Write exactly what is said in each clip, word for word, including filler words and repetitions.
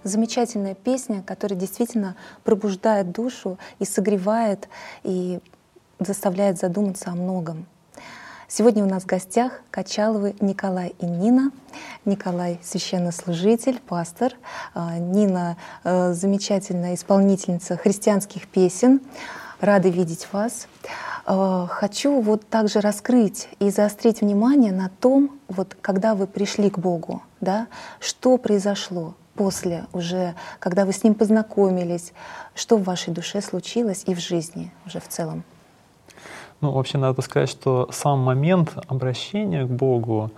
Замечательная песня, которая действительно пробуждает душу и согревает, и заставляет задуматься о многом. Сегодня у нас в гостях Качаловы Николай и Нина. Николай — священнослужитель, пастор. Нина — замечательная исполнительница христианских песен. Рады видеть вас. Хочу вот также раскрыть и заострить внимание на том, вот когда вы пришли к Богу, да, что произошло после уже, когда вы с Ним познакомились, что в вашей душе случилось и в жизни уже в целом. Ну, вообще надо сказать, что сам момент обращения к Богу,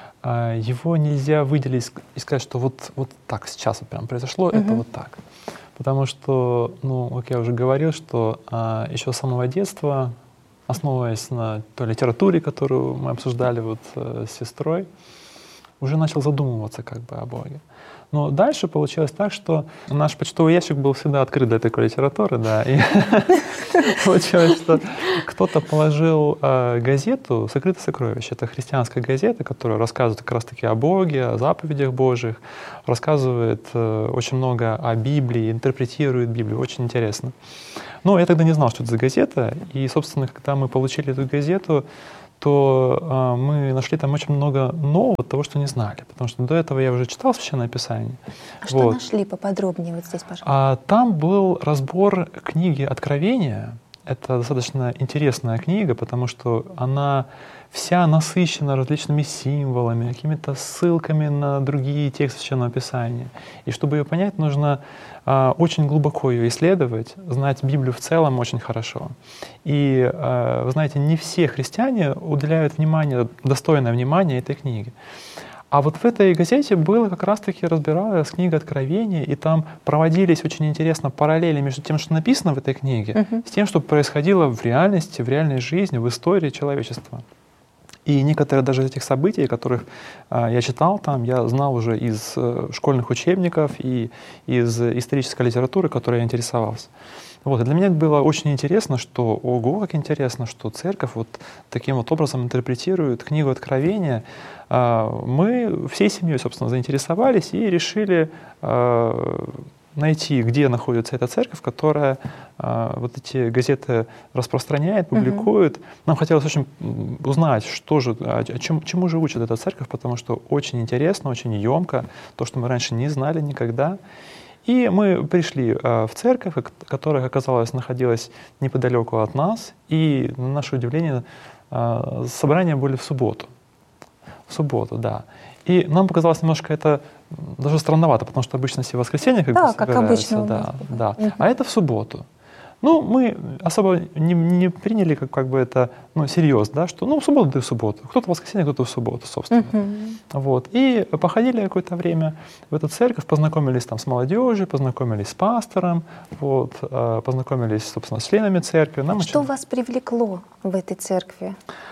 его нельзя выделить и сказать, что вот, вот так сейчас вот прям произошло, uh-huh. это вот так. Потому что, ну, как я уже говорил, что а, еще с самого детства, основываясь на той литературе, которую мы обсуждали вот э, с сестрой, уже начал задумываться как бы о Боге. Но дальше получилось так, что наш почтовый ящик был всегда открыт для такой литературы, да, и получилось, что кто-то положил газету «Сокрытое сокровище». Это христианская газета, которая рассказывает как раз-таки о Боге, о заповедях Божьих, рассказывает очень много о Библии, интерпретирует Библию, очень интересно. Но я тогда не знал, что это за газета, и, собственно, когда мы получили эту газету, то э, мы нашли там очень много нового, того, что не знали. Потому что до этого я уже читал Священное Писание. А вот. Что нашли поподробнее вот здесь, пожалуйста? А, там был разбор книги Откровения. Это достаточно интересная книга, потому что она вся насыщена различными символами, какими-то ссылками на другие тексты Священного Писания. И чтобы ее понять, нужно а, очень глубоко ее исследовать, знать Библию в целом очень хорошо. И, а, вы знаете, не все христиане уделяют внимание, достойное внимание этой книге. А вот в этой газете было как раз-таки разбиралась книга Откровения, и там проводились очень интересно параллели между тем, что написано в этой книге, uh-huh. с тем, что происходило в реальности, в реальной жизни, в истории человечества. И некоторые даже из этих событий, которых э, я читал там, я знал уже из э, школьных учебников и из исторической литературы, которой я интересовался. Вот. И для меня было очень интересно, что, ого, как интересно, что церковь вот таким вот образом интерпретирует книгу Откровения. Э, мы всей семьей, собственно, заинтересовались и решили э, найти, где находится эта церковь, которая э, вот эти газеты распространяет, публикует. Uh-huh. Нам хотелось очень узнать, что же, о чем, чему же учит эта церковь, потому что очень интересно, очень емко, то, что мы раньше не знали никогда. И мы пришли э, в церковь, которая, оказалось, находилась неподалеку от нас, и, на наше удивление, э, собрания были в субботу. В субботу, да. И нам показалось немножко это даже странновато, потому что обычно все воскресенья как да, бы как обычно. Да, да. Uh-huh. А это в субботу. Ну, мы особо не, не приняли как, как бы это ну, серьезно, да, что ну, в субботу да и в субботу. Кто-то в воскресенье, кто-то в субботу, собственно. Uh-huh. Вот. И походили какое-то время в эту церковь, познакомились там с молодежью, познакомились с пастором, вот, познакомились, собственно, с членами церкви. Нам что очень... вас привлекло в этой церкви?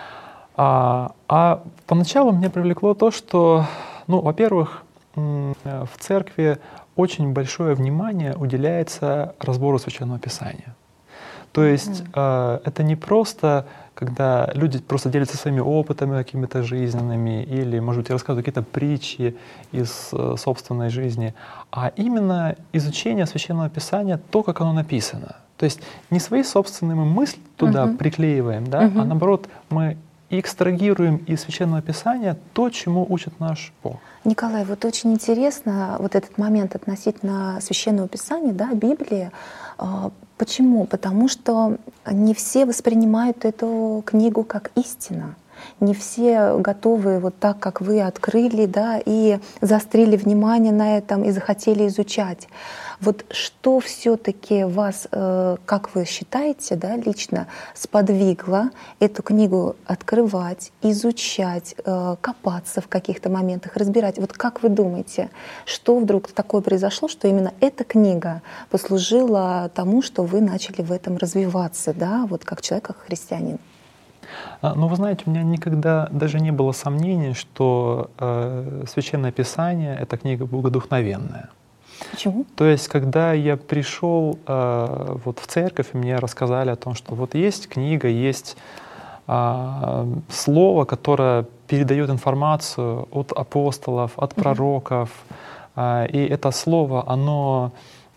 А, а поначалу меня привлекло то, что, ну, во-первых, в церкви очень большое внимание уделяется разбору Священного Писания. То есть mm. э, это не просто, когда люди просто делятся своими опытами какими-то жизненными или, может быть, рассказывают какие-то притчи из э, собственной жизни, а именно изучение Священного Писания, то, как оно написано. То есть не свои собственные мысли туда mm-hmm. приклеиваем, да, mm-hmm. а наоборот мы и экстрагируем из Священного Писания то, чему учит наш Бог. Николай, вот очень интересно вот этот момент относительно Священного Писания, да, Библии. Почему? Потому что не все воспринимают эту книгу как истина. Не все готовы вот так, как вы открыли, да, и заострили внимание на этом и захотели изучать. Вот что все-таки вас, как вы считаете, да, лично сподвигло эту книгу открывать, изучать, копаться в каких-то моментах, разбирать? Вот как вы думаете, что вдруг такое произошло, что именно эта книга послужила тому, что вы начали в этом развиваться, да, вот как человек, как христианин? Ну, вы знаете, у меня никогда даже не было сомнений, что э, Священное Писание — это книга богодухновенная. Почему? То есть, когда я пришел э, вот в церковь, и мне рассказали о том, что вот есть книга, есть э, слово, которое передает информацию от апостолов, от пророков, И это слово, оно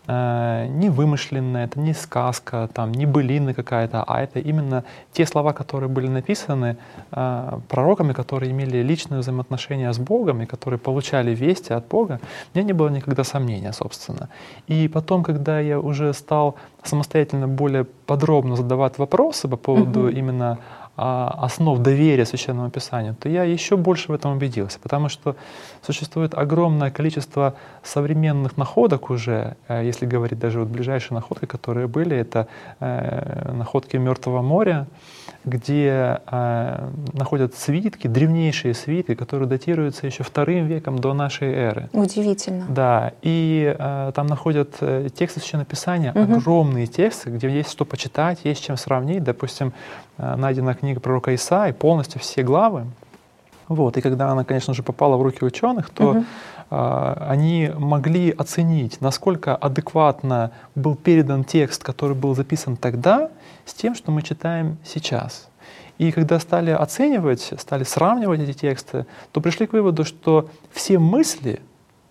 не вымышленное, это не сказка, там, не былина какая-то, а это именно те слова, которые были написаны пророками, которые имели личное взаимоотношение с Богом и которые получали вести от Бога. У меня не было никогда сомнения, собственно. И потом, когда я уже стал самостоятельно более подробно задавать вопросы по поводу mm-hmm. именно основ доверия Священному Писанию, то я еще больше в этом убедился, потому что существует огромное количество современных находок уже, если говорить даже вот ближайшие находки, которые были, это находки Мертвого моря, где находят свитки, древнейшие свитки, которые датируются еще вторым веком до нашей эры. Удивительно. Да, и там находят тексты Священного Писания, угу. огромные тексты, где есть что почитать, есть чем сравнить. Допустим, найдена книга пророка Исаии, полностью все главы. Вот. И когда она, конечно же, попала в руки ученых, то угу. э, они могли оценить, насколько адекватно был передан текст, который был записан тогда, с тем, что мы читаем сейчас. И когда стали оценивать, стали сравнивать эти тексты, то пришли к выводу, что все мысли,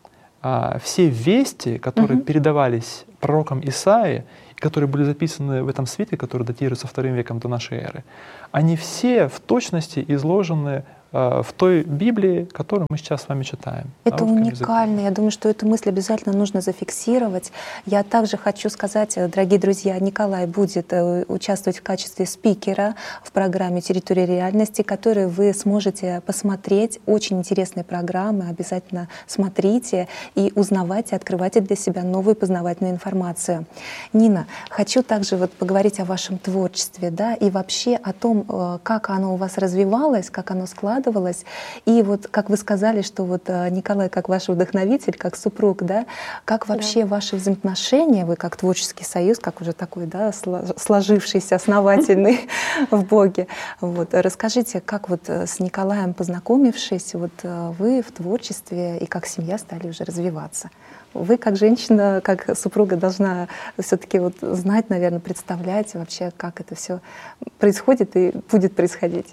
э, все вести, которые угу. передавались пророком Исаии, которые были записаны в этом свитке, который датируется вторым веком до нашей эры, они все в точности изложены в той Библии, которую мы сейчас с вами читаем. Это уникально. Языке. Я думаю, что эту мысль обязательно нужно зафиксировать. Я также хочу сказать, дорогие друзья, Николай будет участвовать в качестве спикера в программе «Территория реальности», которую вы сможете посмотреть. Очень интересные программы. Обязательно смотрите и узнавайте, открывайте для себя новую познавательную информацию. Нина, хочу также вот поговорить о вашем творчестве, да, и вообще о том, как оно у вас развивалось, как оно складывалось. И вот, как вы сказали, что вот Николай как ваш вдохновитель, как супруг, да, как вообще да. ваши взаимоотношения, вы как творческий союз, как уже такой, да, сложившийся, основательный в Боге. Вот. Расскажите, как вот с Николаем познакомившись, вот вы в творчестве и как семья стали уже развиваться? Вы как женщина, как супруга должна все-таки вот знать, наверное, представлять вообще, как это все происходит и будет происходить.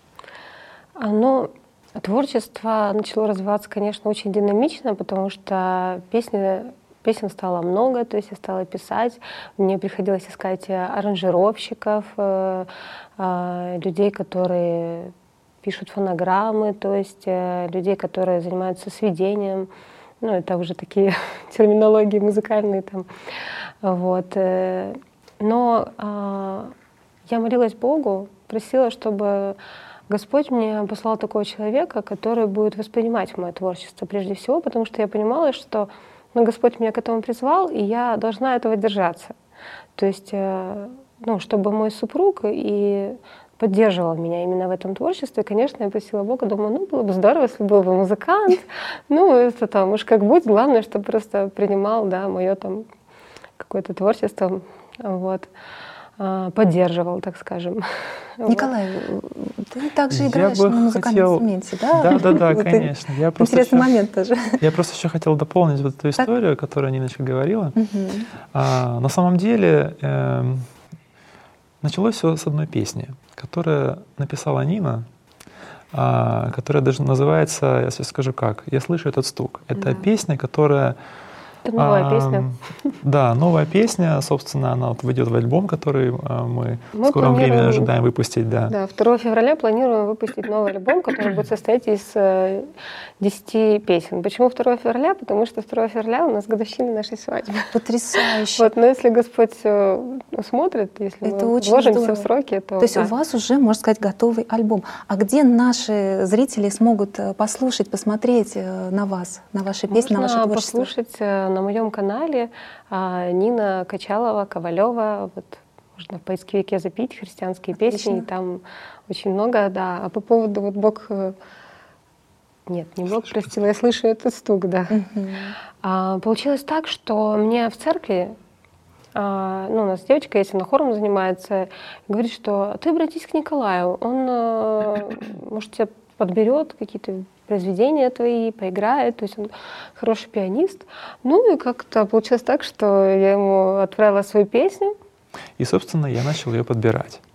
Ну, творчество начало развиваться, конечно, очень динамично, потому что песни, песен стало много, то есть я стала писать, мне приходилось искать аранжировщиков, людей, которые пишут фонограммы, то есть людей, которые занимаются сведением, ну, это уже такие терминологии музыкальные там, вот. Но я молилась Богу, просила, чтобы Господь мне послал такого человека, который будет воспринимать мое творчество прежде всего, потому что я понимала, что ну, Господь меня к этому призвал, и я должна этого держаться. То есть, ну, чтобы мой супруг и поддерживал меня именно в этом творчестве. Конечно, я просила Бога, думаю, ну, было бы здорово, если был бы музыкант. Ну, это там уж как будет, главное, чтобы просто принимал, да, мое там какое-то творчество, вот, поддерживал, так скажем. Николай, вот. Ты также играешь на музыкальном хотел... инструменте, да? Да, да, да, конечно. Я Интересный еще... момент тоже. Я просто еще хотел дополнить вот эту историю, так? которую Ниночка говорила. Угу. А, на самом деле э, началось все с одной песни, которую написала Нина, а, которая даже называется, я сейчас скажу как, «Я слышу этот стук». Это да. песня, которая... Это новая а, песня. Да, новая песня, собственно, она вот выйдет в альбом, который мы, мы в скором времени ожидаем выпустить. Да. Да, второго февраля планируем выпустить новый альбом, который будет состоять из десяти песен. Почему второго февраля? Потому что второго февраля у нас годовщина нашей свадьбы. Потрясающе. Вот, но если Господь усмотрит, если это мы вложимся здорово. в сроки, то... То есть да. у вас уже, можно сказать, готовый альбом. А где наши зрители смогут послушать, посмотреть на вас, на ваши песни, Можно на ваше творчество? Послушать на моем канале а, Нина Качалова, Ковалева. Вот, можно в поисковике забить христианские Отлично. песни, и там очень много, да. А по поводу вот Бог... Нет, не Бог простил, я слышу этот стук, да. Uh-huh. А, получилось так, что мне в церкви, а, ну, у нас девочка, если она хором занимается, говорит, что ты обратись к Николаю, он, а, может, тебе подберет какие-то произведения твои, поиграет, то есть он хороший пианист. Ну и как-то получилось так, что я ему отправила свою песню. И, собственно, я начал ее подбирать.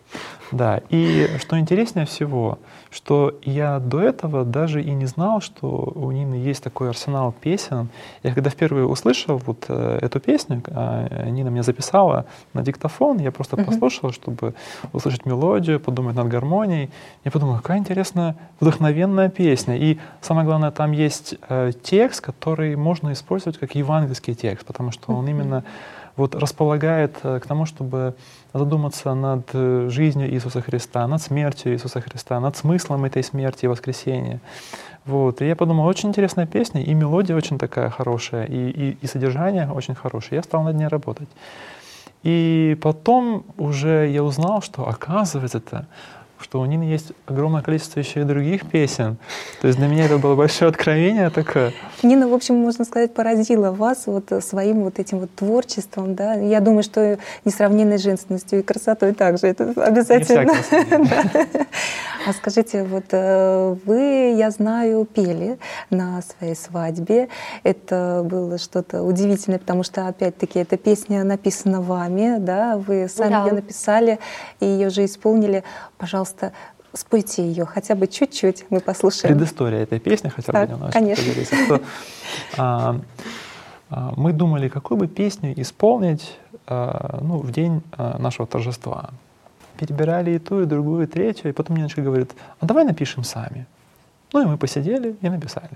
Да, и что интереснее всего, что я до этого даже и не знал, что у Нины есть такой арсенал песен. Я когда впервые услышал вот э, эту песню, э, Нина мне записала на диктофон, я просто Мгм. послушал, чтобы услышать мелодию, подумать над гармонией. Я подумал, какая интересная, вдохновенная песня. И самое главное, там есть э, текст, который можно использовать как евангельский текст, потому что он именно вот располагает э, к тому, чтобы задуматься над э, жизнью Иисуса Христа, над смертью Иисуса Христа, над смыслом этой смерти и воскресения. Вот. И я подумал, очень интересная песня, и мелодия очень такая хорошая, и, и, и содержание очень хорошее. Я стал над ней работать. И потом уже я узнал, что оказывается-то, что у Нины есть огромное количество еще и других песен. То есть для меня это было большое откровение такое. Нина, в общем, можно сказать, поразила вас вот своим вот этим вот творчеством, да. Я думаю, что несравненной женственностью и красотой также. Это обязательно. Да. А скажите, вот э, вы, я знаю, пели на своей свадьбе. Это было что-то удивительное, потому что, опять-таки, эта песня написана вами, да, вы сами Да. ее написали и ее же исполнили. Пожалуйста, спойте ее хотя бы чуть-чуть, мы послушаем. Предыстория этой песни хотя бы Так, немножко конечно. поделиться. Что, а, а, мы думали, какую бы песню исполнить а, ну, в день а, нашего торжества. Перебирали и ту, и другую, и третью, и потом Ниночка говорит, а давай напишем сами. Ну и мы посидели и написали.